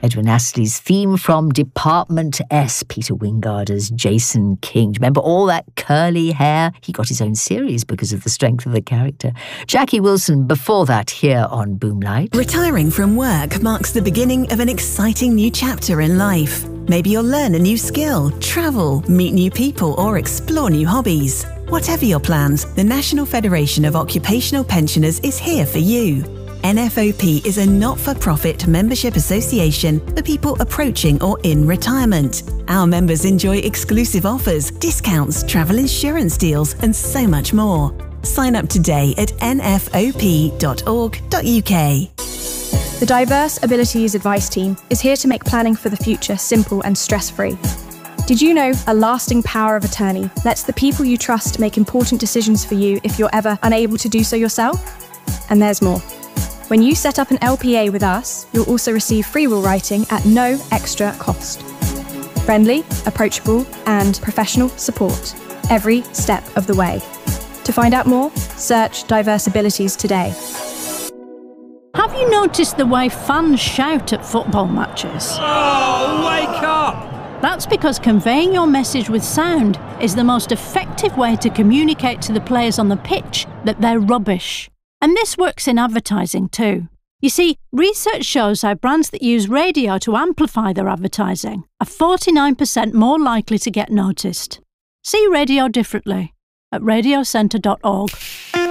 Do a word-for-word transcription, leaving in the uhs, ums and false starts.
Edwin Astley's theme from Department S, Peter Wingard as Jason King. Do you remember all that curly hair? He got his own series because of the strength of the character. Jackie Wilson before that here on Boomlight. Retiring from work marks the beginning of an exciting new chapter in life. Maybe you'll learn a new skill, travel, meet new people, or explore new hobbies. Whatever your plans, the National Federation of Occupational Pensioners is here for you. N F O P is a not-for-profit membership association for people approaching or in retirement. Our members enjoy exclusive offers, discounts, travel insurance deals, and so much more. Sign up today at n f o p dot org dot u k. The Diverse Abilities Advice Team is here to make planning for the future simple and stress-free. Did you know a lasting power of attorney lets the people you trust make important decisions for you if you're ever unable to do so yourself? And there's more. When you set up an L P A with us, you'll also receive free will writing at no extra cost. Friendly, approachable, and professional support every step of the way. To find out more, search Diverse Abilities today. Have you noticed the way fans shout at football matches? Oh, wake up! That's because conveying your message with sound is the most effective way to communicate to the players on the pitch that they're rubbish. And this works in advertising too. You see, research shows how brands that use radio to amplify their advertising are forty-nine percent more likely to get noticed. See radio differently at radio centre dot org.